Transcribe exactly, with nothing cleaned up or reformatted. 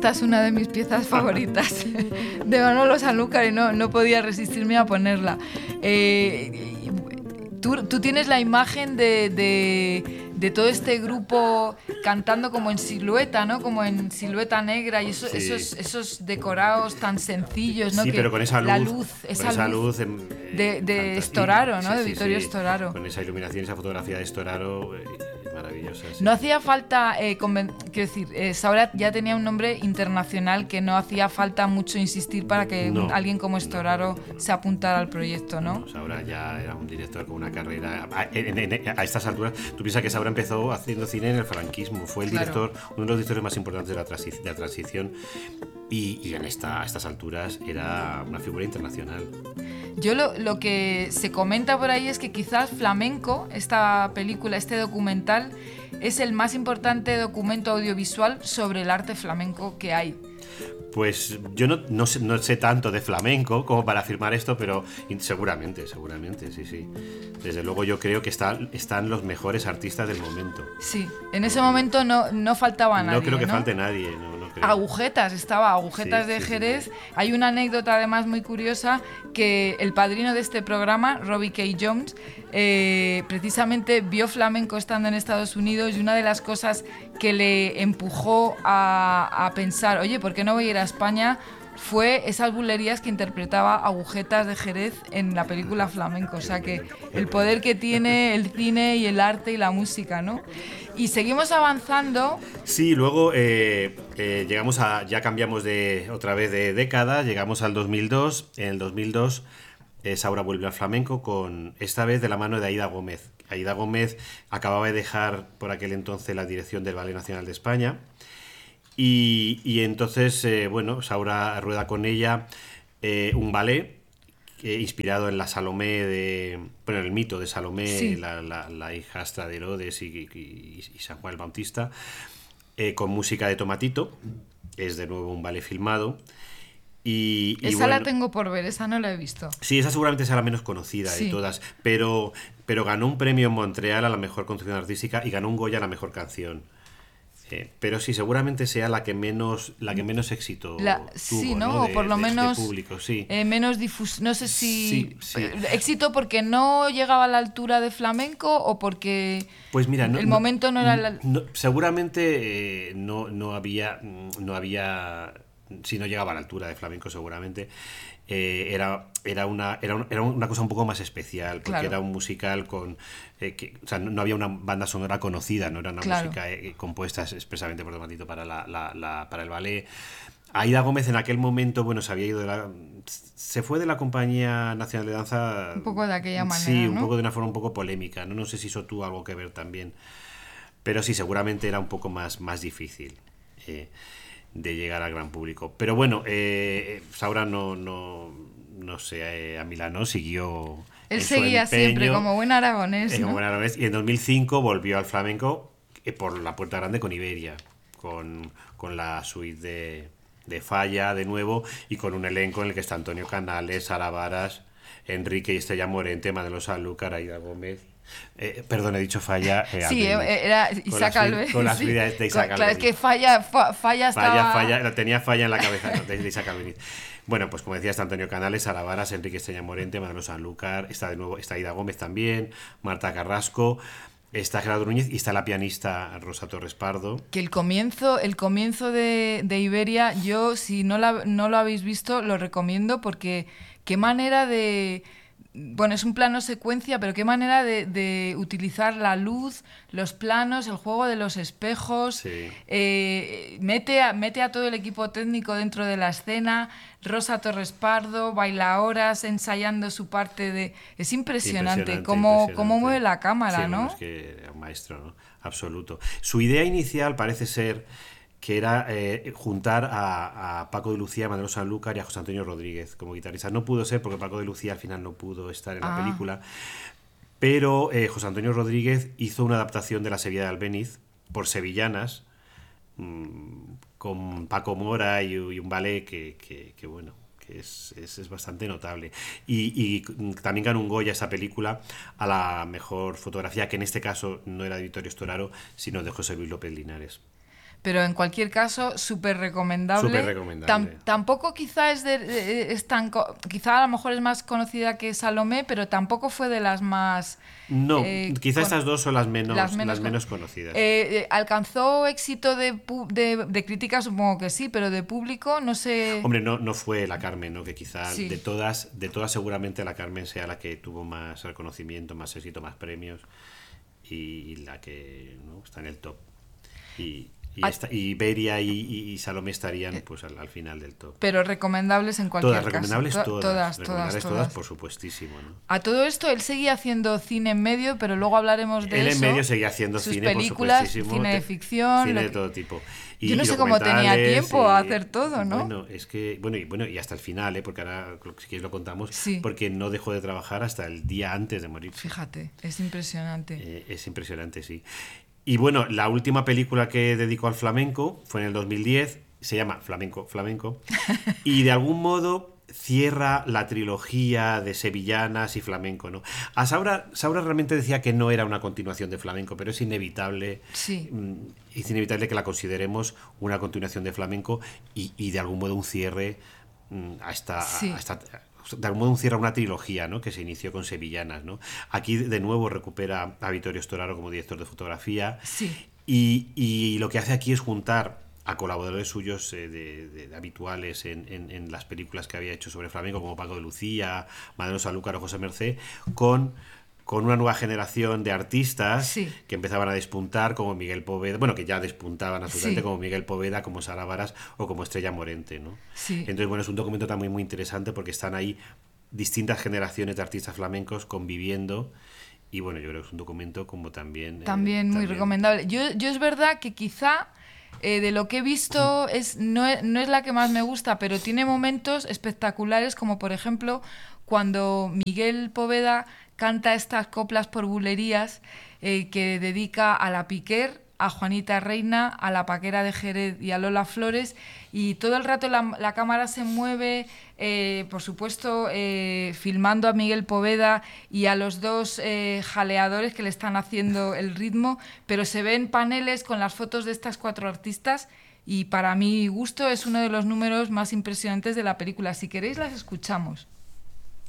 esta es una de mis piezas favoritas de Manolo Sanlúcar y no, no podía resistirme a ponerla. Eh, tú, tú tienes la imagen de, de, de todo este grupo cantando como en silueta, ¿no? Como en silueta negra y eso, Sí. esos, esos decorados tan sencillos, ¿no? Sí, que pero con esa luz, la luz, esa, con esa luz, luz eh, de, de fantástica. Storaro, ¿no? Sí, de sí, Vittorio sí. Storaro. Con esa iluminación, esa fotografía de Storaro, eh, maravillosa. Sí. No hacía falta, eh, conven- quiero decir, eh, Saura ya tenía un nombre internacional que no hacía falta mucho insistir para que No, un- alguien como Storaro no, no, no. se apuntara al proyecto, ¿no? No, Saura ya era un director con una carrera. A, en, en, a estas alturas, tú piensas que Saura empezó haciendo cine en el franquismo. Fue el Claro. director, uno de los directores más importantes de la, transi- de la transición. Y, y en esta, a estas alturas era una figura internacional. Yo lo, lo que se comenta por ahí es que quizás Flamenco, esta película, este documental, es el más importante documento audiovisual sobre el arte flamenco que hay. Pues yo no, no, sé, no sé tanto de flamenco como para afirmar esto, pero seguramente, seguramente, sí, sí. Desde luego yo creo que está, están los mejores artistas del momento. Sí, en ese momento no, no faltaba nadie. No creo que ¿no? falte nadie, no, no creo. Agujetas, estaba Agujetas Sí, de sí, Jerez. sí, sí. Hay una anécdota además muy curiosa que el padrino de este programa, Robbie K. Jones, eh, precisamente vio flamenco estando en Estados Unidos y una de las cosas que le empujó a, a pensar, oye, ¿por qué no voy a ir a España? Fue esas bulerías que interpretaba Agujetas de Jerez en la película Flamenco. O sea que el poder que tiene el cine y el arte y la música, ¿no? Y seguimos avanzando. Sí, luego eh, eh, llegamos a, ya cambiamos de otra vez de década, llegamos al dos mil dos. En el dos mil dos eh, Saura vuelve al flamenco con, esta vez de la mano de Aída Gómez. Aída Gómez acababa de dejar por aquel entonces la dirección del Ballet Nacional de España. Y, y entonces, eh, bueno, Saura rueda con ella eh, un ballet eh, inspirado en la Salomé de, bueno, el mito de Salomé, Sí. la, la, la hijastra de Herodes y, y, y San Juan el Bautista, eh, con música de Tomatito. Es de nuevo un ballet filmado. Y, y Esa bueno, la tengo por ver, esa no la he visto. sí, esa seguramente será la menos conocida Sí. de todas, pero, pero ganó un premio en Montreal a la mejor concepción artística y ganó un Goya a la mejor canción. Eh, pero sí, seguramente sea la que menos, la que menos éxito La- tuvo, sí, ¿no? ¿no? O De- por lo de- de menos público, sí. eh, menos difusión. No sé si Sí, sí. eh, éxito porque no llegaba a la altura de flamenco o porque Pues mira, no, el momento no era la... no- seguramente eh, no, no había, no había, si no llegaba a la altura de flamenco, seguramente eh, era, era, una, era, un- era una cosa un poco más especial, porque Claro. era un musical con, eh, que, o sea, no, no había una banda sonora conocida, no era una Claro. música eh, compuesta expresamente por Tomatito para la, la, la- para el ballet. Aída Gómez en aquel momento, bueno, se había ido de la, se fue de la Compañía Nacional de Danza Un poco de aquella manera, sí, un ¿no? poco de una forma un poco polémica, no, no sé si eso tuvo algo que ver también, pero sí, seguramente era un poco más, más difícil eh, de llegar al gran público. Pero bueno, eh, Saura no, no, no sé, eh, a Milano siguió. Él en su seguía siempre empeño, como buen aragonés, eh, ¿no? como buen aragonés, y en dos mil cinco volvió al flamenco eh, por la puerta grande con Iberia, con, con la suite de, de Falla de nuevo y con un elenco en el que está Antonio Canales, Sara Varas, Enrique y Estrella Morente, Manolo Sanlúcar, Aída Gómez. Eh, perdón, he dicho Falla. Eh, Sí, Albeniz. eh, era Con Isaac la suite- Albeniz. Con la sí. suite de Con- Isaac Claro, es Albeniz. que falla, fa- falla estaba... Falla, falla, tenía falla en la cabeza no, de, de Isaac Albeniz. Bueno, pues como decía, está Antonio Canales, Sara Varas, Enrique Estrella Morente, Manolo Sanlúcar, está de nuevo, está Aída Gómez también, Marta Carrasco, está Gerardo Núñez y está la pianista Rosa Torres Pardo. Que el comienzo, el comienzo de, de Iberia, yo si no, la, no lo habéis visto, lo recomiendo porque qué manera de... Bueno, es un plano secuencia, pero qué manera de, de utilizar la luz, los planos, el juego de los espejos. Sí. Eh, mete, a, mete a todo el equipo técnico dentro de la escena. Rosa Torres Pardo, bailaoras, ensayando su parte de... Es impresionante, Impresionante, cómo, impresionante. cómo mueve la cámara, Sí, ¿no? bueno, es que era un maestro, ¿no? Absoluto. Su idea inicial parece ser que era eh, juntar a, a Paco de Lucía, a Manolo Sanlúcar y a José Antonio Rodríguez como guitarristas. No pudo ser porque Paco de Lucía al final no pudo estar en la Ah. película, pero eh, José Antonio Rodríguez hizo una adaptación de La Sevilla de Albéniz por sevillanas, mmm, con Paco Mora y, y un ballet que, que, que bueno, que es, es, es bastante notable. Y, y también ganó un Goya esa película a la mejor fotografía, que en este caso no era de Vittorio Storaro, sino de José Luis López Linares. pero en cualquier caso, súper recomendable. Súper recomendable. Tam- tampoco quizá es, de, de- es tan... co- Quizá a lo mejor es más conocida que Salomé, pero tampoco fue de las más... No, eh, quizá con- estas dos son las menos, las las menos menos, con- conocidas. Eh, eh, ¿Alcanzó éxito de, pu- de, de crítica? Supongo que sí, pero de público no sé... Hombre, no, no fue la Carmen, ¿no? Que quizá Sí. de todas, de todas seguramente la Carmen sea la que tuvo más reconocimiento, más éxito, más premios y la que, ¿no?, está en el top. Y, y, Ah. esta- y Beria y, y- y Salomé estarían pues al, al final del top. Pero recomendables en cualquier Todas, caso. recomendables To- todas. todas, recomendables todas, todas, todas. por supuestísimo, ¿no? A todo esto, él seguía haciendo cine en medio, pero luego hablaremos de Él eso. en medio seguía haciendo Sus cine, películas, por supuestísimo, cine de te- ficción. cine lo de que- todo tipo. Yo no sé cómo tenía documentales tiempo a hacer todo, ¿no? Bueno, es que bueno y bueno y hasta el final, ¿eh? Porque ahora si quieres lo contamos, Sí. porque no dejó de trabajar hasta el día antes de morir. Fíjate, es impresionante. Eh, es impresionante, sí. Y bueno, la última película que dedicó al flamenco fue en el dos mil diez, se llama Flamenco, Flamenco, y de algún modo cierra la trilogía de sevillanas y flamenco, ¿no? A Saura, Saura realmente decía que no era una continuación de flamenco, pero es inevitable, Sí. mm, es inevitable que la consideremos una continuación de flamenco y, y de algún modo un cierre mm, a esta... Sí. a esta de algún modo un cierre a una trilogía, ¿no?, que se inició con Sevillanas, ¿no? Aquí de nuevo recupera a Vittorio Storaro como director de fotografía Sí. y, y lo que hace aquí es juntar a colaboradores suyos eh, de, de- de habituales en, en- en las películas que había hecho sobre flamenco, como Paco de Lucía, Manuel Sanlúcar o José Mercé, con, con una nueva generación de artistas Sí. que empezaban a despuntar, como Miguel Poveda, bueno, que ya despuntaban absolutamente, Sí. como Miguel Poveda, como Sara Varas o como Estrella Morente, ¿no? Sí. Entonces, bueno, es un documento también muy interesante porque están ahí distintas generaciones de artistas flamencos conviviendo y bueno, yo creo que es un documento como también... eh, También muy también- recomendable. Yo, yo es verdad que quizá eh, de lo que he visto es, no, es, no es la que más me gusta, pero tiene momentos espectaculares, como por ejemplo cuando Miguel Poveda canta estas coplas por bulerías eh, que dedica a la Piquer, a Juanita Reina, a la Paquera de Jerez y a Lola Flores, y todo el rato la, la cámara se mueve, eh, por supuesto, eh, filmando a Miguel Poveda y a los dos eh, jaleadores que le están haciendo el ritmo, pero se ven paneles con las fotos de estas cuatro artistas y para mi gusto es uno de los números más impresionantes de la película. Si queréis las escuchamos.